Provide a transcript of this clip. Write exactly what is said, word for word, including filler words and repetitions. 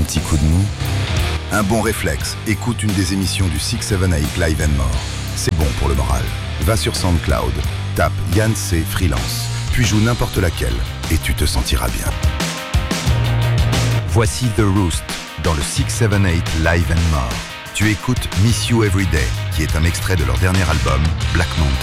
petit coup de mou? Un bon réflexe, écoute une des émissions du six seven eight Live and More. C'est bon pour le moral. Va sur SoundCloud, tape Yann C. Freelance, puis joue n'importe laquelle, et tu te sentiras bien. Voici The Roost, dans le six seven eight Live and More. Tu écoutes Miss You Everyday, qui est un extrait de leur dernier album, Black Mountain.